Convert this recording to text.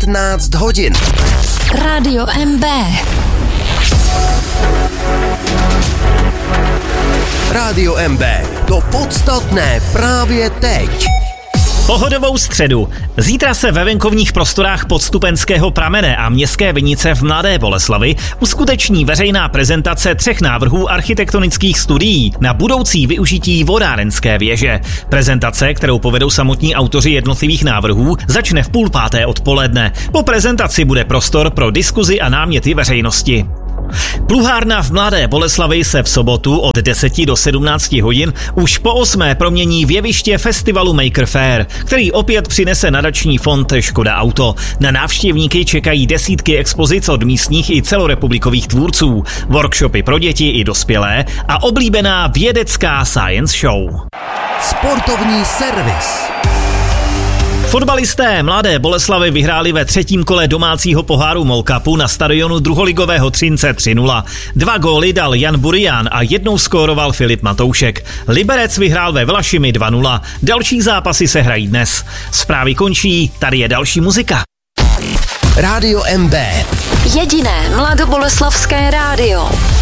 15 hodin. Rádio MB. Rádio MB. To podstatné právě teď. Pohodovou středu. Zítra se ve venkovních prostorách Podstupenského pramene a Městské Vinice v Mladé Boleslavi uskuteční veřejná prezentace 3 návrhů architektonických studií na budoucí využití vodárenské věže. Prezentace, kterou povedou samotní autoři jednotlivých návrhů, začne v 17:30 odpoledne. Po prezentaci bude prostor pro diskuzi a náměty veřejnosti. Pluhárna v Mladé Boleslavi se v sobotu od 10 do 17 hodin už po 8. promění v jeviště festivalu Maker Faire, který opět přinese nadační fond Škoda Auto. Na návštěvníky čekají desítky expozic od místních i celorepublikových tvůrců, workshopy pro děti i dospělé a oblíbená vědecká science show. Sportovní servis. Fotbalisté Mladé Boleslavy vyhráli ve 3. kole domácího poháru MOL Cupu na stadionu druholigového Třince 3-0. 2 góly dal Jan Burian a 1 skóroval Filip Matoušek. Liberec vyhrál ve Vlašimi 2-0. Další zápasy se hrají dnes. Zprávy končí, tady je další muzika. Rádio MB. Jediné mladoboleslavské rádio.